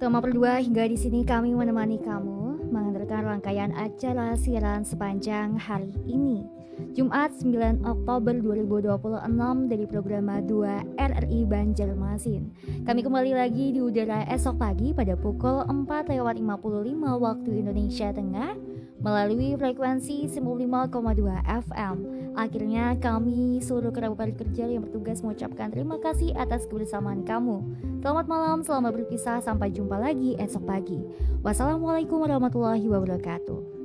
Utama berdua hingga di sini kami menemani kamu menghadirkan rangkaian acara siaran sepanjang hari ini. Jumat 9 Oktober 2026 dari program 2 RRI Banjarmasin. Kami kembali lagi di udara esok pagi pada pukul 4:55 waktu Indonesia Tengah melalui frekuensi 95,2 FM. Akhirnya kami seluruh kerabat kerja yang bertugas mengucapkan terima kasih atas kebersamaan kamu. Selamat malam, selamat berpisah, sampai jumpa lagi esok pagi. Wassalamualaikum warahmatullahi wabarakatuh.